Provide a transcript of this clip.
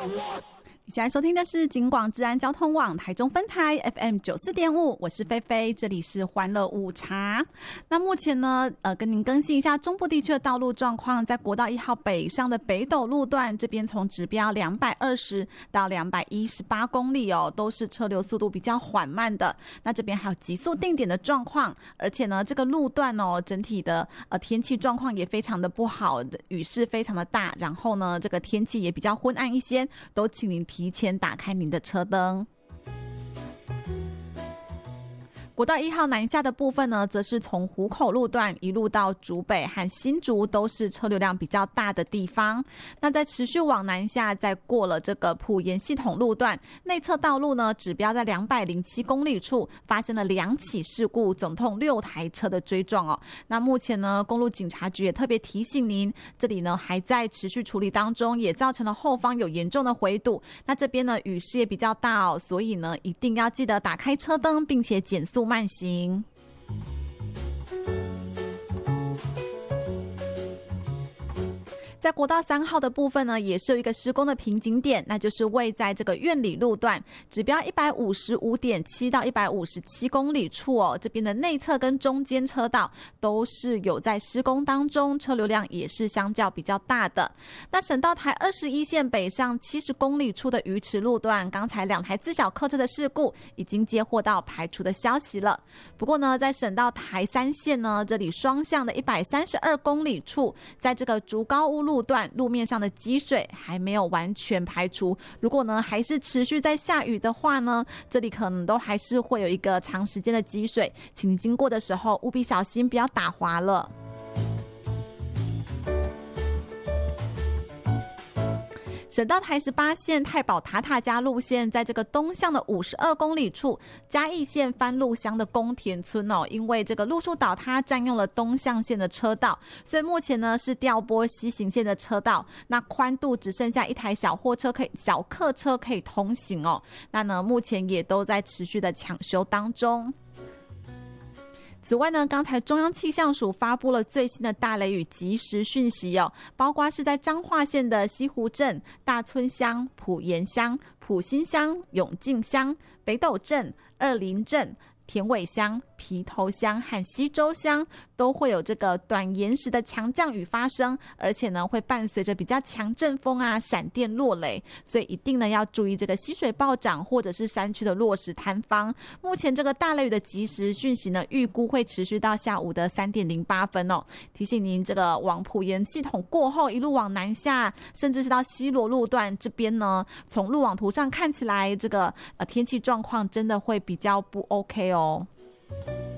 你现在收听的是警广治安交通网台中分台 FM 94.5，我是菲菲，这里是欢乐午茶。那目前呢，跟您更新一下中部地区的道路状况，在国道1号北上的北斗路段，这边从指标220到218公里哦，都是车流速度比较缓慢的。那这边还有急速定点的状况，而且呢，这个路段哦，整体的天气状况也非常的不好，雨势非常的大，然后呢，这个天气也比较昏暗一些，都请您提前打开您的车灯。国道1号南下的部分呢，则是从湖口路段一路到竹北和新竹，都是车流量比较大的地方。那在持续往南下，再过了这个埔盐系统路段内侧道路呢，指标在207公里处发生了2起事故，总共6台车的追撞哦。那目前呢，公路警察局也特别提醒您，这里呢还在持续处理当中，也造成了后方有严重的回堵。那这边呢雨势也比较大哦，所以呢一定要记得打开车灯，并且减速慢行。在国道3号的部分呢，也是有一个施工的瓶颈点，那就是位在这个苑里路段，指标155.7到157公里处哦。这边的内侧跟中间车道都是有在施工当中，车流量也是相较比较大的。那省道台21线北上70公里处的鱼池路段，刚才2台自小客车的事故已经接获到排除的消息了。不过呢，在省道台3线呢，这里双向的132公里处，在这个竹高屋路段路面上的积水还没有完全排除，如果呢还是持续在下雨的话呢，这里可能都还是会有一个长时间的积水，请你经过的时候务必小心，不要打滑了。省道台18线太保塔塔家路线，在这个东向的52公里处，嘉义县番路乡的宫田村哦，因为这个路树倒塌占用了东向线的车道，所以目前呢是调拨西行线的车道，那宽度只剩下1台小客车可以通行哦。那呢目前也都在持续的抢修当中。此外呢，刚才中央气象署发布了最新的大雷雨即时讯息哦，包括是在彰化县的西湖镇、大村乡、埔盐乡、埔心乡、永靖乡、北斗镇、二林镇、田尾乡、皮头乡和西周乡都会有这个短延时的强降雨发生，而且呢会伴随着比较强阵风啊、闪电落雷，所以一定呢要注意这个溪水暴涨或者是山区的落石坍方。目前这个大雷雨的即时讯息呢，预估会持续到下午的3点08分哦。提醒您，这个往埔盐系统过后一路往南下，甚至是到西螺路段这边呢，从路网图上看起来这个天气状况真的会比较不 OK 哦。